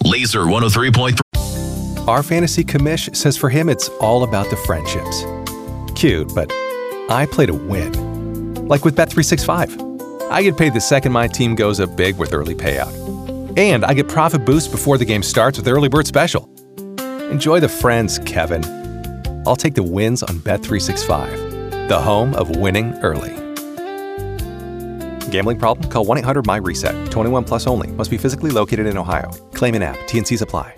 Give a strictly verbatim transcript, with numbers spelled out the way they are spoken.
Laser one oh three point three. Our fantasy commish says for him it's all about the friendships. Cute, but I play to win. Like with Bet three sixty-five. I get paid the second my team goes up big with early payout. And I get profit boost before the game starts with Early Bird Special. Enjoy the friends, Kevin. I'll take the wins on Bet three sixty-five, the home of winning early. Gambling problem? Call one eight hundred M Y RESET. twenty-one plus only. Must be physically located in Ohio. Claim in app. T N Cs apply.